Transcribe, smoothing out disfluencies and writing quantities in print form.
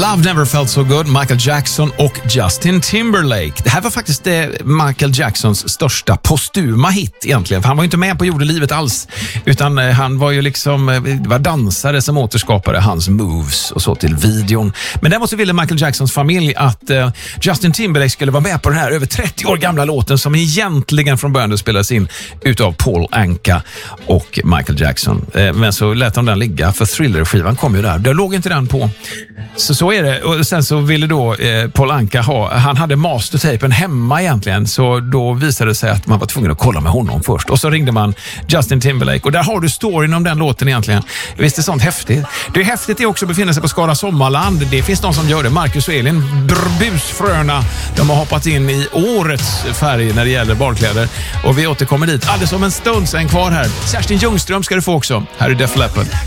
Love Never Felt So Good, Michael Jackson och Justin Timberlake. Det här var faktiskt Michael Jacksons största postuma hit egentligen. För han var ju inte med på jordelivet alls. Utan han var ju liksom, det var dansare som återskapade hans moves och så till videon. Men däremot så ville Michael Jacksons familj att Justin Timberlake skulle vara med på den här över 30 år gamla låten som egentligen från början spelades in utav Paul Anka och Michael Jackson. Men så lät de den ligga för Thriller-skivan kom ju där. Där låg inte den på. Så är det. Och sen så ville då Paul Anka han hade mastertapen hemma egentligen. Så då visade det sig att man var tvungen att kolla med honom först. Och så ringde man Justin Timberlake. Och där har du storyn om den låten egentligen. Visst är sånt häftigt. Det är häftigt att också befinna sig på Skara Sommarland. Det finns någon som gör det. Marcus och Elin, busfröna. De har hoppat in i årets färg när det gäller barkläder. Och vi återkommer dit alldeles om en stund sen kvar här. Kerstin Ljungström ska du få också. Här är Def Leppard.